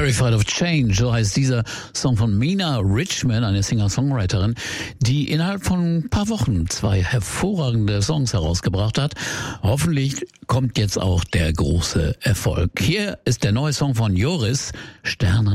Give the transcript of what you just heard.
Terrified of Change, so heißt dieser Song von Mina Richman, eine Singer-Songwriterin, die innerhalb von ein paar Wochen 2 hervorragende Songs herausgebracht hat. Hoffentlich kommt jetzt auch der große Erfolg. Hier ist der neue Song von Joris, Sternenhimmel.